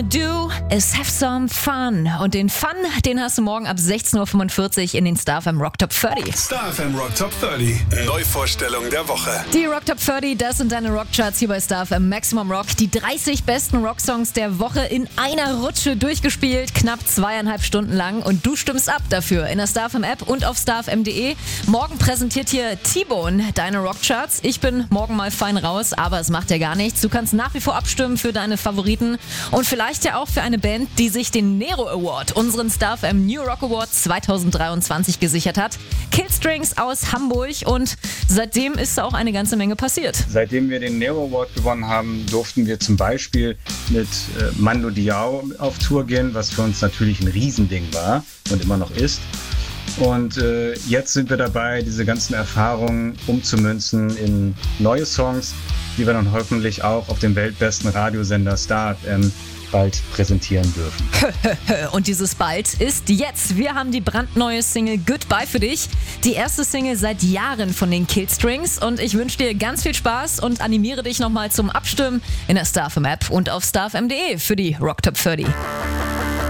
Do is have some fun. Und den Fun, den hast du morgen ab 16.45 Uhr in den Star FM Rock Top 30. Star FM Rock Top 30. Neuvorstellung der Woche. Die Rock Top 30, das sind deine Rockcharts hier bei Star FM Maximum Rock. Die 30 besten Rocksongs der Woche in einer Rutsche durchgespielt, knapp 2,5 Stunden lang. Und du stimmst ab dafür in der Star FM App und auf starfm.de. Morgen präsentiert hier T-Bone deine Rockcharts. Ich bin morgen mal fein raus, aber es macht ja gar nichts. Du kannst nach wie vor abstimmen für deine Favoriten und vielleicht ja auch für eine Band, die sich den Nero Award, unseren Star FM New Rock Award 2023 gesichert hat. Killstrings aus Hamburg, und seitdem ist da auch eine ganze Menge passiert. Seitdem wir den Nero Award gewonnen haben, durften wir zum Beispiel mit Mando Diao auf Tour gehen, was für uns natürlich ein Riesending war und immer noch ist. Und jetzt sind wir dabei, diese ganzen Erfahrungen umzumünzen in neue Songs, die wir dann hoffentlich auch auf dem weltbesten Radiosender Star FM bald präsentieren dürfen. Und dieses bald ist jetzt. Wir haben die brandneue Single Goodbye für dich. Die erste Single seit Jahren von den Killstrings. Und ich wünsche dir ganz viel Spaß und animiere dich nochmal zum Abstimmen in der Star FM App und auf starfm.de für die Rock Top 30.